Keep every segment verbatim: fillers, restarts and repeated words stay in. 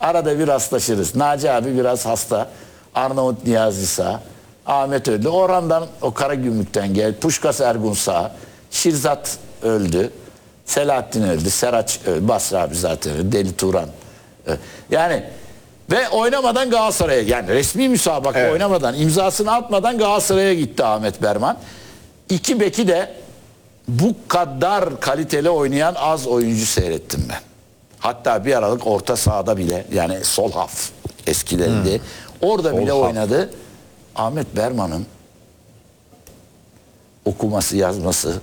Arada bir rastlaşırız. Naci abi biraz hasta. Arnavut Niyazi sağ. Ahmet öldü. Orhan'dan, o Karagümrük'ten gel. Puşkas Ergun sağ. Şirzat öldü. Selahattin öldü. Seraç öldü. Basri abi zaten öldü. Deli Turan. Yani ve oynamadan Galatasaray'a, yani resmi müsabaka evet. oynamadan, imzasını atmadan Galatasaray'a gitti Ahmet Berman. İki beki de bu kadar kaliteli oynayan az oyuncu seyrettim ben. Hatta bir aralık orta sahada bile, yani sol haf eskilerinde hmm. orada sol bile haf. oynadı. Ahmet Berman'ın okuması, yazması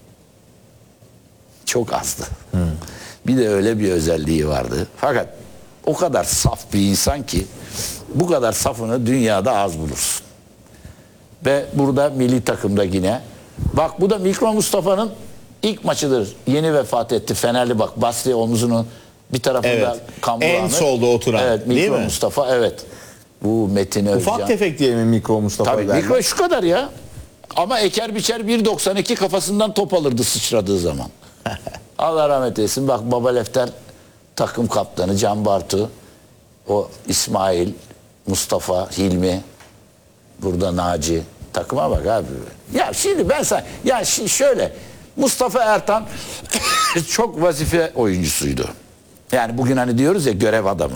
çok azdı. Hmm. Bir de öyle bir özelliği vardı. Fakat o kadar saf bir insan ki bu kadar safını dünyada az bulursun. Ve burada milli takımda yine. Bak bu da Mikro Mustafa'nın ilk maçıdır. Yeni vefat etti. Fenerli bak. Basri omuzunu bir tarafında evet. Kambur En Ahmet. solda oturan. Evet, Mikro Mustafa evet. Bu Metin Özcan. Ufak tefek diye mi Mikro Mustafa? Tabii derler. Mikro şu kadar ya. Ama eker biçer bir doksan iki kafasından top alırdı sıçradığı zaman. Allah rahmet eylesin. Bak Baba Lefter takım kaptanı Can Bartu. O İsmail, Mustafa, Hilmi. Burada Naci. Takıma bak abi. Ya şimdi ben sana, ya şimdi şöyle, Mustafa Ertan çok vazife oyuncusuydu. Yani bugün hani diyoruz ya görev adamı.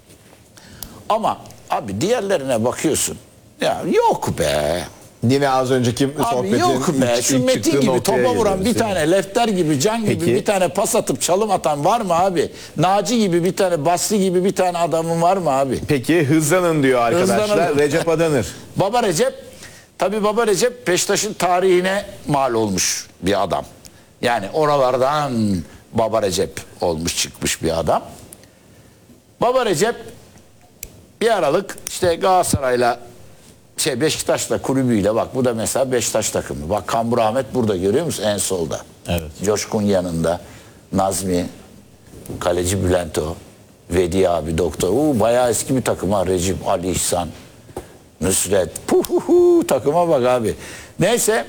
Ama abi diğerlerine bakıyorsun. Ya yok be. Yine az önceki abi yok be. Ilk, Şu ilk Metin gibi topa vuran bir tane, yani. Lefter gibi, Can gibi Peki. bir tane pas atıp çalım atan var mı abi? Naci gibi bir tane, Basri gibi bir tane adamın var mı abi? Peki hızlanın diyor arkadaşlar. Hızlanın. Recep Adanır. Baba Recep. Tabii Baba Recep Beşiktaş'ın tarihine mal olmuş bir adam. Yani oralardan Baba Recep olmuş çıkmış bir adam. Baba Recep bir aralık işte Galatasaray'la şey Beşiktaş'la kulübüyle, bak bu da mesela Beşiktaş takımı. Bak Kambur Ahmet burada, görüyor musun en solda? Evet. Coşkun yanında. Nazmi, kaleci Bülento, Vedi abi, doktor. Uu, bayağı eski bir takım ha. Recep, Ali İhsan, Nusret, puhuhu, takıma bak abi. Neyse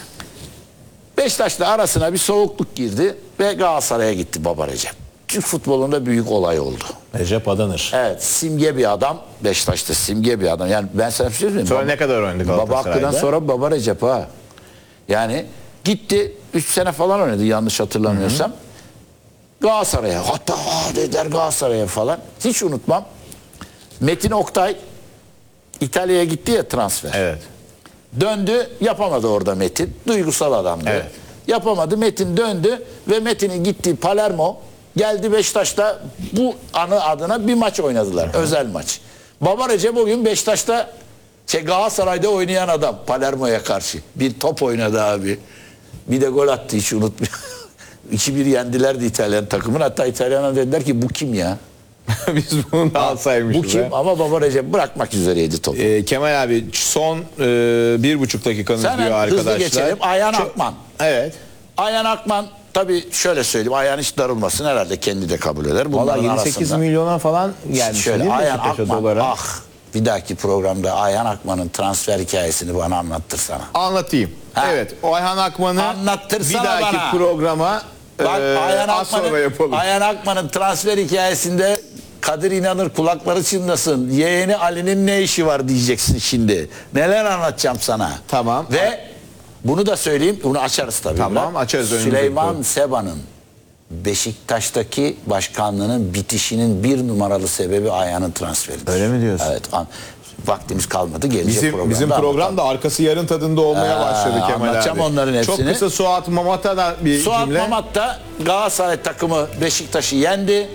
Beşiktaş'la arasına bir soğukluk girdi ve Galatasaray'a gitti Baba Recep. Türk futbolunda büyük olay oldu. Recep Adanır. Evet, simge bir adam. Beşiktaş'ta simge bir adam. Yani ben sana bir şey söyleyeyim. Sonra baba, ne kadar oynadı Galatasaray'da? Baba Hakkı'dan sonra Baba Recep ha. Yani gitti üç sene falan oynadı yanlış hatırlamıyorsam. Hı hı. Galatasaray'a, hatta dediler Galatasaray'a falan. Hiç unutmam. Metin Oktay İtalya'ya gitti ya transfer. Evet. Döndü, yapamadı orada Metin. Duygusal adamdı. Evet. Yapamadı, Metin döndü ve Metin'in gittiği Palermo geldi Beşiktaş'ta bu anı adına bir maç oynadılar. Hı-hı. Özel maç. Baba Recep o gün Beşiktaş'ta şey Galatasaray'da oynayan adam Palermo'ya karşı. Bir top oynadı abi. Bir de gol attı, hiç unutmuyorum. iki bir yendilerdi İtalyan takımın. Hatta İtalyanlar dediler ki bu kim ya? Biz bunu da alsaymışız. Bu kim? He? Ama Baba Recep bırakmak üzereydi topu. Ee, Kemal abi son e, bir buçuk dakikanız Sen diyor arkadaşlar. Hızlı geçelim. Ayhan Çok, Akman. Evet. Ayhan Akman tabii şöyle söyleyeyim. Ayhan hiç darılmasın, herhalde kendi de kabul eder. Valla yedi sekiz milyona falan gelmiş. Şöyle Ayhan Akman, dolara. ah bir dahaki programda Ayhan Akman'ın transfer hikayesini bana anlattırsana. Anlatayım. Ha. Evet, o Ayhan Akman'ı bir dahaki bana. programa Bak, e, Ayhan az sonra yapalım. Ayhan Akman'ın transfer hikayesinde Kadir İnanır kulakları çınlasın. Yeğeni Ali'nin ne işi var diyeceksin şimdi. Neler anlatacağım sana. Tamam. Ve bunu da söyleyeyim. Bunu açarız tabii. Tamam biraz. açarız. Süleyman Seba'nın Beşiktaş'taki başkanlığının bitişinin bir numaralı sebebi Ayhan'ın transferidir. Öyle mi diyorsun? Evet. Vaktimiz kalmadı. Gelecek bizim programda. Bizim program da arkası yarın tadında olmaya Aa, başladı Kemal anlatacağım abi. onların hepsini. Çok kısa Suat Mamat'a da bir Suat cümle. Suat Mamat da Galatasaray takımı Beşiktaş'ı yendi.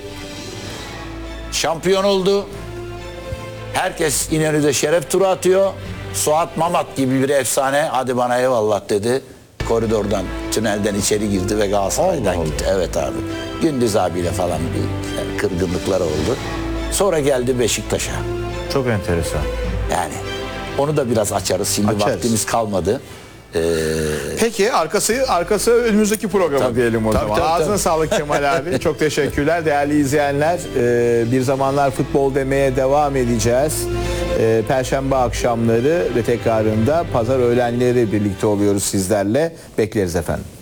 Şampiyon oldu. Herkes İnönü'de şeref turu atıyor. Suat Mamat gibi bir efsane hadi bana eyvallah dedi. Koridordan, tünelden içeri girdi ve Galatasaray'dan Allah gitti. Allah. Evet abi. Gündüz abiyle falan bir yani kırgınlıklar oldu. Sonra geldi Beşiktaş'a. Çok enteresan. Yani onu da biraz açarız. Şimdi açarız. Vaktimiz kalmadı. Ee, Peki arkası arkası önümüzdeki programa tabii, diyelim o tabii, zaman. Tabii, Ağzına tabii. sağlık Kemal abi. Çok teşekkürler değerli izleyenler. Ee, bir zamanlar futbol demeye devam edeceğiz. Ee, Perşembe akşamları ve tekrarında pazar öğlenleri birlikte oluyoruz sizlerle. Bekleriz efendim.